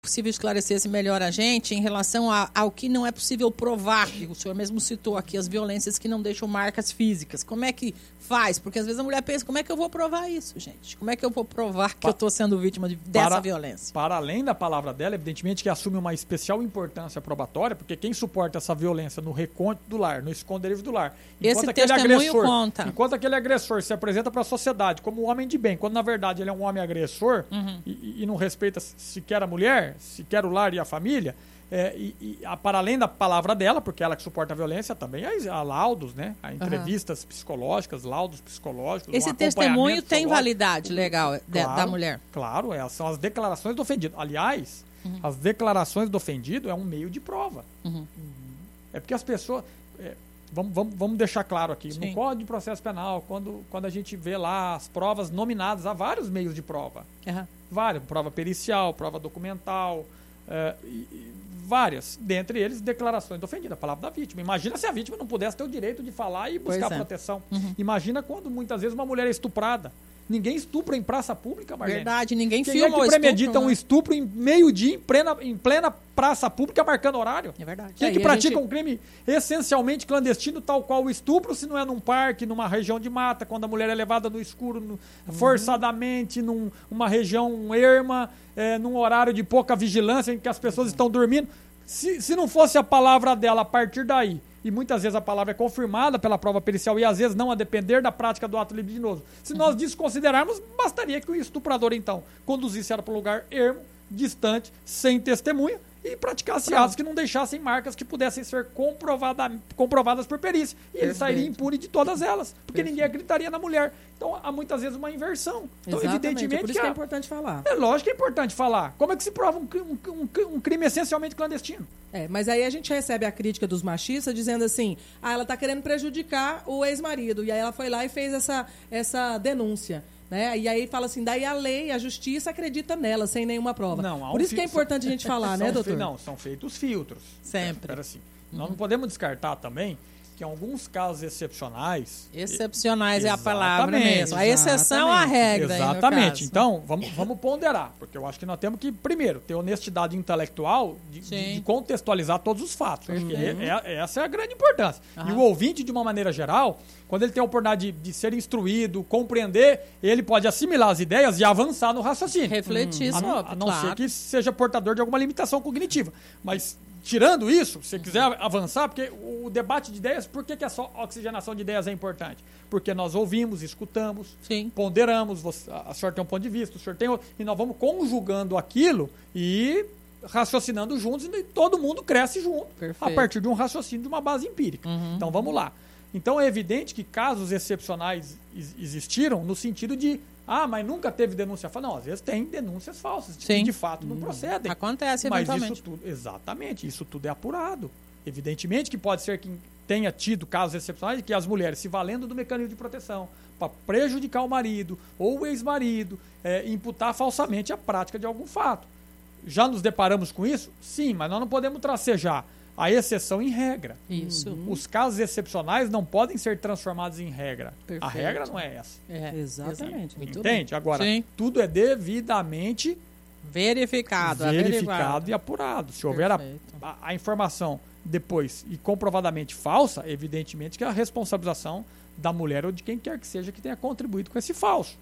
possível esclarecesse melhor a gente em relação ao que não é possível provar. O senhor mesmo citou aqui as violências que não deixam marcas físicas. Como é que faz? Porque às vezes a mulher pensa, como é que eu vou provar isso, gente? Como é que eu vou provar que eu estou sendo vítima dessa violência? Para além da palavra dela, evidentemente que assume uma especial importância probatória, porque quem suporta essa violência no recôndito do lar, no esconderijo do lar, enquanto aquele agressor se apresenta para a sociedade como um homem de bem, quando na verdade ele é um homem agressor e não respeita sequer a mulher, sequer o lar e a família, para além da palavra dela, porque ela que suporta a violência, também há laudos, né? Há entrevistas psicológicas, laudos psicológicos. Esse testemunho tem validade legal da mulher? Claro, são as declarações do ofendido. Aliás, as declarações do ofendido é um meio de prova. É porque as pessoas... Vamos deixar claro aqui, no Código de Processo Penal, quando a gente vê lá as provas nominadas, há vários meios de prova. Várias, prova pericial, prova documental, várias, dentre eles declarações do ofendido, a palavra da vítima. Imagina se a vítima não pudesse ter o direito de falar e buscar proteção. Imagina quando muitas vezes uma mulher é estuprada. Ninguém estupra em praça pública, Marlene. Verdade, ninguém Quem filma é que premedita um estupro em meio-dia, em plena praça pública, marcando horário? É verdade. Quem é que pratica um crime essencialmente clandestino, tal qual o estupro, se não é num parque, numa região de mata, quando a mulher é levada no escuro, forçadamente, numa região erma, num horário de pouca vigilância, em que as pessoas estão dormindo. Se não fosse a palavra dela a partir daí, e muitas vezes a palavra é confirmada pela prova pericial e às vezes não a depender da prática do ato libidinoso. Se nós desconsiderarmos, bastaria que o estuprador, então, conduzisse ela para um lugar ermo, distante, sem testemunha e praticasse atos que não deixassem marcas que pudessem ser comprovadas por perícia. E ele sairia impune de todas elas, porque ninguém acreditaria na mulher. Então, há muitas vezes uma inversão. Então, evidentemente, por isso que é importante falar. É lógico que é importante falar. Como é que se prova um crime essencialmente clandestino? Mas aí a gente recebe a crítica dos machistas dizendo assim, ela está querendo prejudicar o ex-marido. E aí ela foi lá e fez essa denúncia. Né? E aí fala assim, daí a lei, a justiça acredita nela, sem nenhuma prova. Por isso que é importante a gente falar, né, doutor? Não, são feitos filtros. Sempre. Assim. Nós não podemos descartar também que em alguns casos excepcionais... Excepcionais é a palavra mesmo. A exceção à regra. Exatamente. Então, vamos ponderar. Porque eu acho que nós temos que, primeiro, ter honestidade intelectual de contextualizar todos os fatos. Acho que essa é a grande importância. E o ouvinte, de uma maneira geral, quando ele tem a oportunidade de ser instruído, compreender, ele pode assimilar as ideias e avançar no raciocínio. Refletir sobre, a não ser que seja portador de alguma limitação cognitiva. Mas... tirando isso, se quiser avançar, porque o debate de ideias, por que a oxigenação de ideias é importante? Porque nós ouvimos, escutamos, ponderamos, a senhora tem um ponto de vista, o senhor tem outro, e nós vamos conjugando aquilo e raciocinando juntos, e todo mundo cresce junto, a partir de um raciocínio de uma base empírica. Então vamos lá. Então é evidente que casos excepcionais existiram no sentido de mas nunca teve denúncia falsa. Não, às vezes tem denúncias falsas, que de fato não procedem. Acontece eventualmente. Mas isso tudo, exatamente, isso tudo é apurado. Evidentemente que pode ser que tenha tido casos excepcionais de que as mulheres, se valendo do mecanismo de proteção para prejudicar o marido ou o ex-marido, imputar falsamente a prática de algum fato. Já nos deparamos com isso? Sim, mas nós não podemos tracejar a exceção em regra. Isso. Os casos excepcionais não podem ser transformados em regra. Perfeito. A regra não é essa. Exatamente. Entende? Agora, tudo é devidamente verificado e apurado. Se houver a informação depois e comprovadamente falsa, evidentemente que a responsabilização da mulher ou de quem quer que seja que tenha contribuído com esse falso.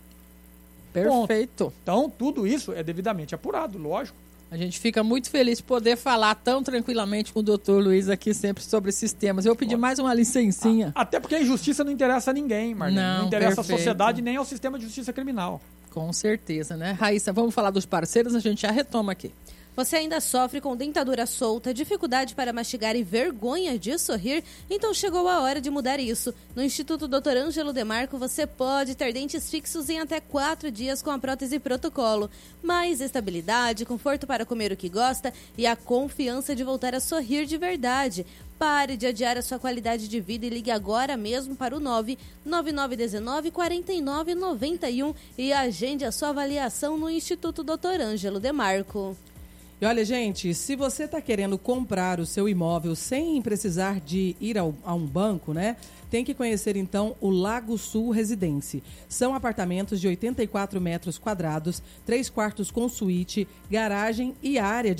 Perfeito. Ponto. Então, tudo isso é devidamente apurado, lógico. A gente fica muito feliz de poder falar tão tranquilamente com o doutor Luiz aqui sempre sobre esses temas. Eu pedi mais uma licencinha. Até porque a injustiça não interessa a ninguém, Marlene. Não interessa à sociedade nem ao sistema de justiça criminal. Com certeza, né? Raíssa, vamos falar dos parceiros, a gente já retoma aqui. Você ainda sofre com dentadura solta, dificuldade para mastigar e vergonha de sorrir? Então chegou a hora de mudar isso. No Instituto Dr. Ângelo Demarco, você pode ter dentes fixos em até 4 dias com a prótese protocolo. Mais estabilidade, conforto para comer o que gosta e a confiança de voltar a sorrir de verdade. Pare de adiar a sua qualidade de vida e ligue agora mesmo para o 99919-4991 e agende a sua avaliação no Instituto Dr. Ângelo Demarco. E olha, gente, se você está querendo comprar o seu imóvel sem precisar de ir a um banco, né? Tem que conhecer, então, o Lago Sul Residência. São apartamentos de 84 metros quadrados, 3 quartos com suíte, garagem e área de